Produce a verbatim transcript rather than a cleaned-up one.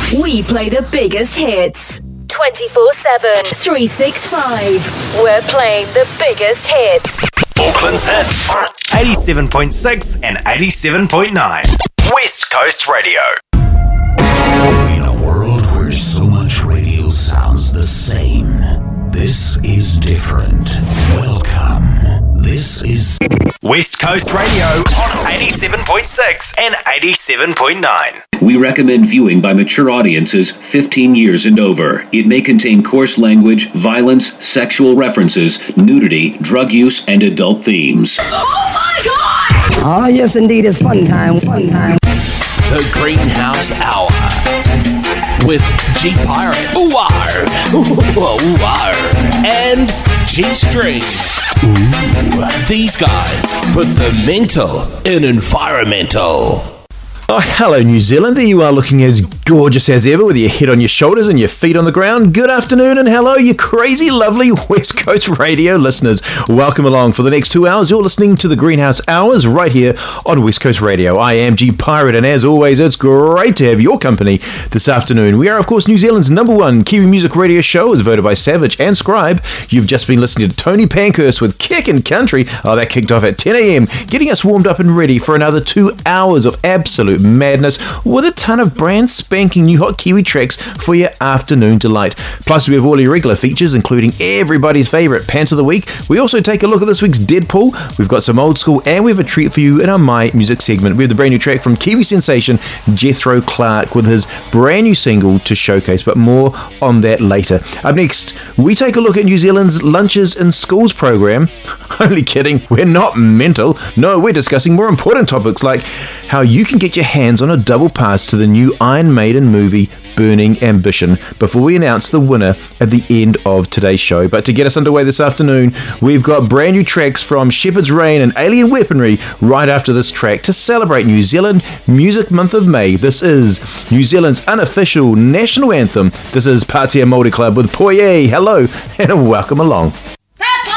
We play the biggest hits. twenty-four seven, three sixty-five. We're playing the biggest hits. Auckland's hits. eighty-seven point six and eighty-seven point nine. West Coast Radio. In a world where so much radio sounds the same, this is different. Welcome. This is West Coast Radio on eighty-seven point six and eighty-seven point nine. We recommend viewing by mature audiences fifteen years and over. It may contain coarse language, violence, sexual references, nudity, drug use, and adult themes. Oh my God! Oh, yes, indeed. It's fun time. Fun time. The Greenhouse Hour with G Pirate, ooh-ar, ooh-ar, and G String. Ooh, these guys put the mental in environmental. Oh, hello, New Zealand. There you are, looking as gorgeous as ever with your head on your shoulders and your feet on the ground. Good afternoon and hello, you crazy, lovely West Coast Radio listeners. Welcome along for the next two hours. You're listening to the Greenhouse Hours right here on West Coast Radio. I am G Pirate, and as always, it's great to have your company this afternoon. We are, of course, New Zealand's number one Kiwi music radio show, as voted by Savage and Scribe. You've just been listening to Tony Pankhurst with Kickin' Country. Oh, that kicked off at ten a.m., getting us warmed up and ready for another two hours of absolute madness with a ton of brand spanking new hot Kiwi tracks for your afternoon delight. Plus, we have all your regular features, including everybody's favourite Pants of the Week. We also take a look at this week's Deadpool. We've got some old school, and we have a treat for you in our My Music segment. We have the brand new track from Kiwi sensation Jethro Clark with his brand new single to showcase, but more on that later. Up next, we take a look at New Zealand's Lunches in Schools program. Only kidding, we're not mental. No, we're discussing more important topics like how you can get your hands on a double pass to the new Iron Maiden movie Burning Ambition before we announce the winner at the end of today's show. But to get us underway this afternoon, we've got brand new tracks from Shepherd's Reign and Alien Weaponry right after this track to celebrate New Zealand Music Month of May. This is New Zealand's unofficial national anthem. This is Pātea Māori Club with Poye. Hello and welcome along.